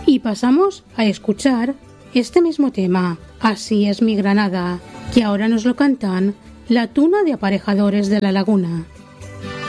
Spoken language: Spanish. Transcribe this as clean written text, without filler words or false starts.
Y pasamos a escuchar este mismo tema, Así es mi Granada, que ahora nos lo cantan la Tuna de Aparejadores de la Laguna.